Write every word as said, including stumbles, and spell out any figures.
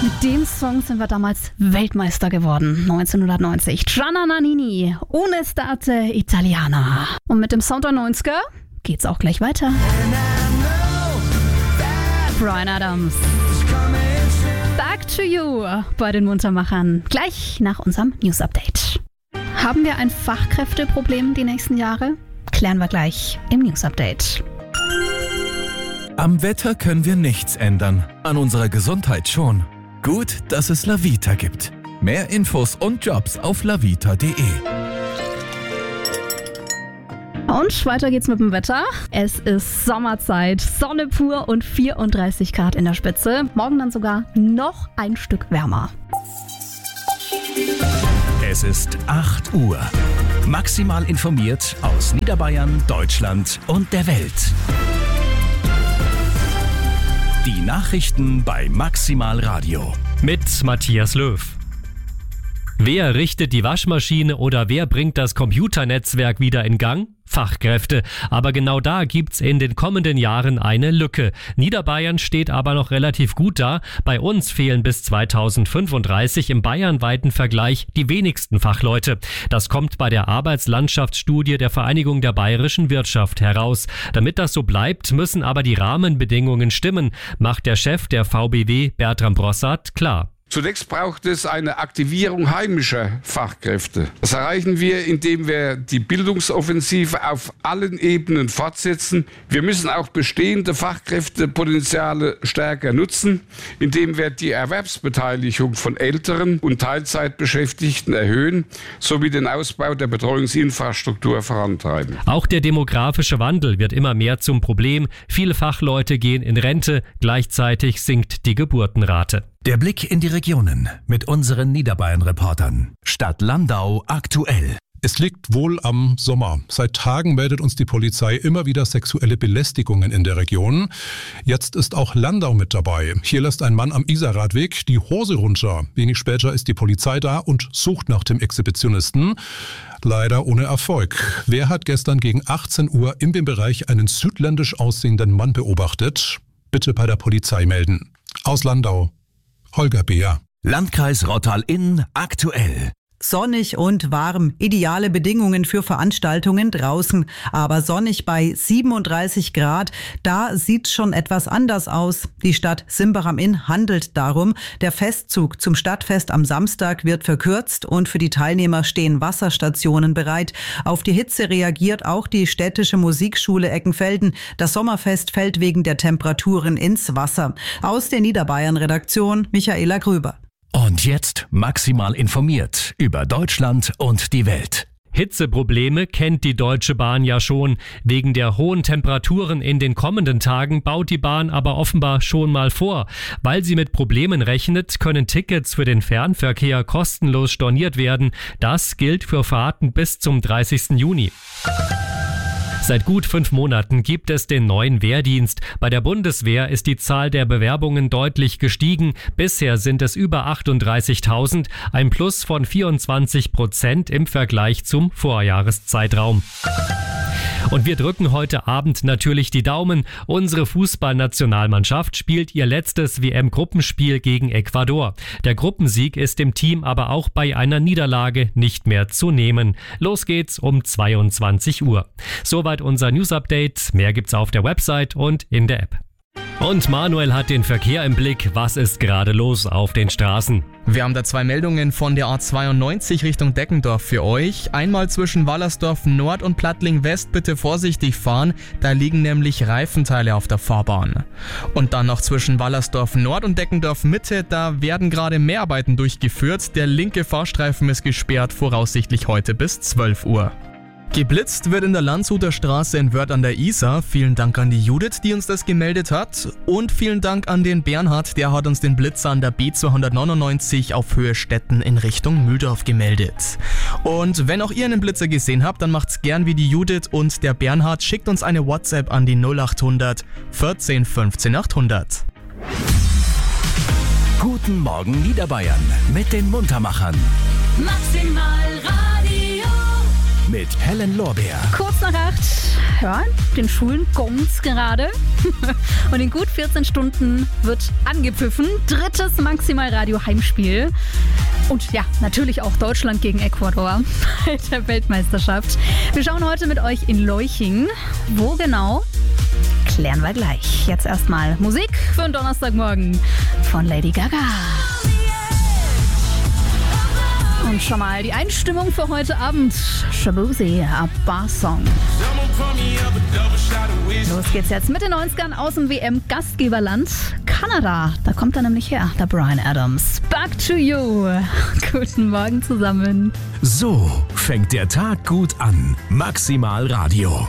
Mit dem Song sind wir damals Weltmeister geworden, neunzehnhundertneunzig. Gianna Nannini, Un'estate Italiana. Und mit dem Sound der neunziger geht's auch gleich weiter. Bryan Adams. Back to You bei den Muntermachern. Gleich nach unserem News-Update. Haben wir ein Fachkräfteproblem die nächsten Jahre? Klären wir gleich im News-Update. Am Wetter können wir nichts ändern, an unserer Gesundheit schon. Gut, dass es LaVita gibt. Mehr Infos und Jobs auf lavita punkt de. Und weiter geht's mit dem Wetter. Es ist Sommerzeit, Sonne pur und vierunddreißig Grad in der Spitze. Morgen dann sogar noch ein Stück wärmer. Es ist acht Uhr. Maximal informiert aus Niederbayern, Deutschland und der Welt. Die Nachrichten bei Maximal Radio. Mit Matthias Löw. Wer richtet die Waschmaschine oder wer bringt das Computernetzwerk wieder in Gang? Fachkräfte. Aber genau da gibt's in den kommenden Jahren eine Lücke. Niederbayern steht aber noch relativ gut da. Bei uns fehlen bis zweitausendfünfunddreißig im bayernweiten Vergleich die wenigsten Fachleute. Das kommt bei der Arbeitslandschaftsstudie der Vereinigung der bayerischen Wirtschaft heraus. Damit das so bleibt, müssen aber die Rahmenbedingungen stimmen, macht der Chef der V B W, Bertram Brossart, klar. Zunächst braucht es eine Aktivierung heimischer Fachkräfte. Das erreichen wir, indem wir die Bildungsoffensive auf allen Ebenen fortsetzen. Wir müssen auch bestehende Fachkräftepotenziale stärker nutzen, indem wir die Erwerbsbeteiligung von Älteren und Teilzeitbeschäftigten erhöhen, sowie den Ausbau der Betreuungsinfrastruktur vorantreiben. Auch der demografische Wandel wird immer mehr zum Problem. Viele Fachleute gehen in Rente, gleichzeitig sinkt die Geburtenrate. Der Blick in die Regionen mit unseren Niederbayern-Reportern. Stadt Landau aktuell. Es liegt wohl am Sommer. Seit Tagen meldet uns die Polizei immer wieder sexuelle Belästigungen in der Region. Jetzt ist auch Landau mit dabei. Hier lässt ein Mann am Isarradweg die Hose runter. Wenig später ist die Polizei da und sucht nach dem Exhibitionisten. Leider ohne Erfolg. Wer hat gestern gegen achtzehn Uhr in dem Bereich einen südländisch aussehenden Mann beobachtet? Bitte bei der Polizei melden. Aus Landau, Holger Beer. Landkreis Rottal-Inn aktuell. Sonnig und warm, ideale Bedingungen für Veranstaltungen draußen, aber sonnig bei siebenunddreißig Grad, da sieht's schon etwas anders aus. Die Stadt Simbach am Inn handelt darum, der Festzug zum Stadtfest am Samstag wird verkürzt und für die Teilnehmer stehen Wasserstationen bereit. Auf die Hitze reagiert auch die städtische Musikschule Eckenfelden. Das Sommerfest fällt wegen der Temperaturen ins Wasser. Aus der Niederbayern-Redaktion Michaela Grüber. Und jetzt maximal informiert über Deutschland und die Welt. Hitzeprobleme kennt die Deutsche Bahn ja schon. Wegen der hohen Temperaturen in den kommenden Tagen baut die Bahn aber offenbar schon mal vor. Weil sie mit Problemen rechnet, können Tickets für den Fernverkehr kostenlos storniert werden. Das gilt für Fahrten bis zum dreißigsten Juni. Seit gut fünf Monaten gibt es den neuen Wehrdienst. Bei der Bundeswehr ist die Zahl der Bewerbungen deutlich gestiegen. Bisher sind es über achtunddreißigtausend, ein Plus von vierundzwanzig Prozent im Vergleich zum Vorjahreszeitraum. Und wir drücken heute Abend natürlich die Daumen. Unsere Fußballnationalmannschaft spielt ihr letztes W M-Gruppenspiel gegen Ecuador. Der Gruppensieg ist dem Team aber auch bei einer Niederlage nicht mehr zu nehmen. Los geht's um zweiundzwanzig Uhr. Soweit unser News-Update. Mehr gibt's auf der Website und in der App. Und Manuel hat den Verkehr im Blick. Was ist gerade los auf den Straßen? Wir haben da zwei Meldungen von der A zweiundneunzig Richtung Deckendorf für euch. Einmal zwischen Wallersdorf Nord und Plattling West bitte vorsichtig fahren. Da liegen nämlich Reifenteile auf der Fahrbahn. Und dann noch zwischen Wallersdorf Nord und Deckendorf Mitte. Da werden gerade Mehrarbeiten durchgeführt. Der linke Fahrstreifen ist gesperrt, voraussichtlich heute bis zwölf Uhr. Geblitzt wird in der Landshuter Straße in Wörth an der Isar. Vielen Dank an die Judith, die uns das gemeldet hat. Und vielen Dank an den Bernhard, der hat uns den Blitzer an der B zweihundertneunundneunzig auf Höhe Stetten in Richtung Mühldorf gemeldet. Und wenn auch ihr einen Blitzer gesehen habt, dann macht's gern wie die Judith und der Bernhard. Schickt uns eine WhatsApp an die null achthundert vierzehn fünfzehn achthundert. Guten Morgen Niederbayern mit den Muntermachern. Maximal Radio. mit Helen Lorbeer. Kurz nach acht, ja, den Schulen gongs gerade. Und in gut vierzehn Stunden wird angepfiffen. Drittes Maximalradio-Heimspiel. Und ja, natürlich auch Deutschland gegen Ecuador bei der Weltmeisterschaft. Wir schauen heute mit euch in Leuching. Wo genau? Klären wir gleich. Jetzt erstmal Musik für einen Donnerstagmorgen von Lady Gaga. Und schon mal die Einstimmung für heute Abend. Shaboozey, a Bar-Song. Los geht's jetzt mit den neunzigern aus dem W M-Gastgeberland Kanada. Da kommt er nämlich her, der Bryan Adams. Back to you. Guten Morgen zusammen. So fängt der Tag gut an. Maximal Radio.